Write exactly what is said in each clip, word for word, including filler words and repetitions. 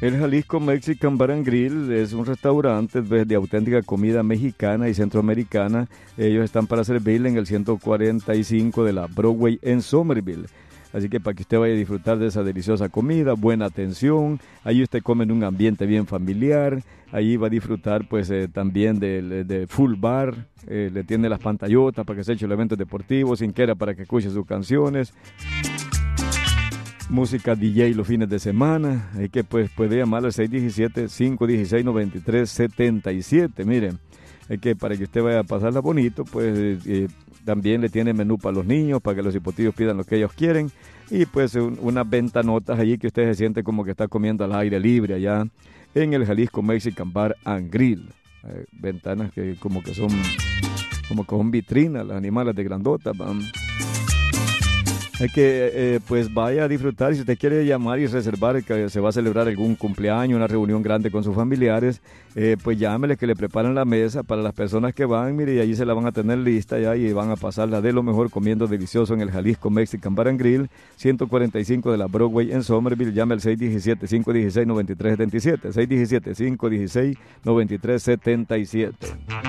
El Jalisco Mexican Bar and Grill es un restaurante pues, de auténtica comida mexicana y centroamericana. Ellos están para servirle en el ciento cuarenta y cinco de la Broadway en Somerville. Así que para que usted vaya a disfrutar de esa deliciosa comida, buena atención, ahí usted come en un ambiente bien familiar, ahí va a disfrutar pues eh, también de, de full bar, eh, le tiene las pantallotas para que se eche el evento deportivo, sin que era para que escuche sus canciones. Música D J los fines de semana, hay que pues puede llamar al seis uno siete, cinco uno seis, nueve tres siete siete, miren, es que para que usted vaya a pasarla bonito, pues eh, también le tiene menú para los niños, para que los hipotillos pidan lo que ellos quieren, y pues un, unas ventanotas allí que usted se siente como que está comiendo al aire libre allá en el Jalisco Mexican Bar and Grill, eh, ventanas que como que son como que son vitrinas, las animales de grandotas, van. Es que eh, pues vaya a disfrutar, y si usted quiere llamar y reservar que se va a celebrar algún cumpleaños, una reunión grande con sus familiares, eh, pues llámele que le preparan la mesa para las personas que van, mire, y allí se la van a tener lista ya y van a pasarla de lo mejor comiendo delicioso en el Jalisco Mexican Bar and Grill, ciento cuarenta y cinco de la Broadway en Somerville. Llame al seis uno siete, cinco uno seis, nueve tres siete siete, seis uno siete, cinco uno seis, nueve tres siete siete.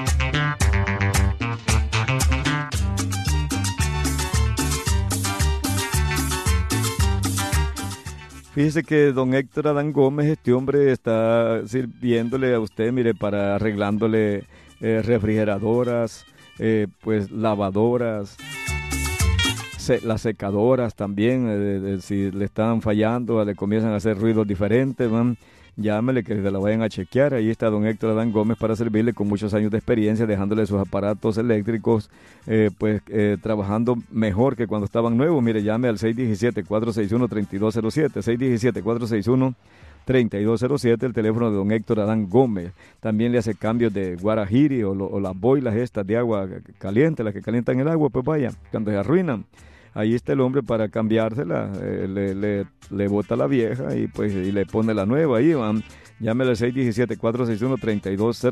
Fíjese que don Héctor Adán Gómez, este hombre está sirviéndole a usted, mire, para arreglándole eh, refrigeradoras, eh, pues lavadoras, se, las secadoras también, eh, de, de, si le están fallando, le comienzan a hacer ruidos diferentes, man, llámele que se la vayan a chequear. Ahí está don Héctor Adán Gómez para servirle, con muchos años de experiencia, dejándole sus aparatos eléctricos eh, pues eh, trabajando mejor que cuando estaban nuevos. Mire, llame al seis uno siete, cuatro seis uno, tres dos cero siete, seis uno siete, cuatro seis uno, tres dos cero siete, el teléfono de don Héctor Adán Gómez. También le hace cambios de guarajiri o, lo, o las boilas estas de agua caliente, las que calientan el agua, pues vaya, cuando se arruinan. Ahí está el hombre para cambiársela, eh, le, le, le bota la vieja y pues y le pone la nueva ahí, van. Llámele al seis uno siete, cuatro seis uno, tres dos cero siete.